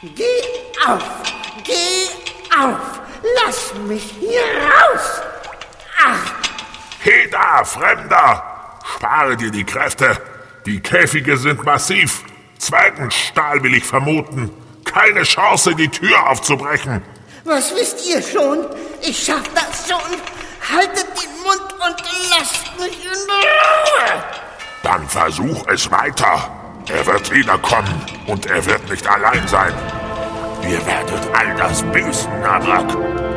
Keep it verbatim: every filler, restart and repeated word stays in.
Geh auf! Geh auf! Lass mich hier raus! Ach! Heda, Fremder! Spare dir die Kräfte! Die Käfige sind massiv! Zwergenstahl will ich vermuten! Keine Chance, die Tür aufzubrechen! Was wisst ihr schon? Ich schaff das schon! Haltet den Mund und lasst mich in Ruhe! Dann versuch es weiter! Er wird wiederkommen und er wird nicht allein sein! Ihr werdet all das büßen, Nabrak!